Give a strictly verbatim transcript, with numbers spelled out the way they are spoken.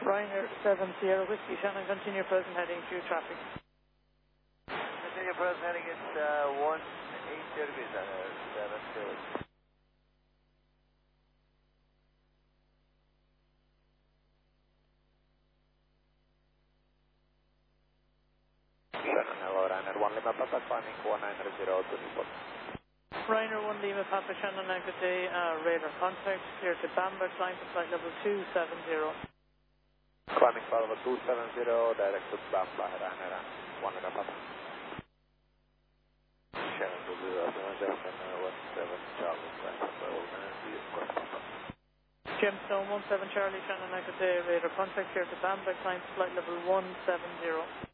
Ryanair seven Sierra Whiskey, Shannon, continue present heading through traffic. Continue present heading at uh, one eighty degrees, uh, seven Sierra Whiskey. Shannon, hello, Ryanair one Lima Papa, climbing one nine zero to Newport. Ryanair one Lima Papa, Shannon, uh, good day, uh, radar contact, clear to Bamber, climb to flight level two seven zero. Climbing flight level two seven zero, direct to Bamba, Ryanair one Lima Papa. Shannon two zero, one seven Charlie, climb to level Papa. Gemstone one seven Charlie, Shannon, uh, good day, radar contact, clear to Bamber, climb to flight level one seven zero.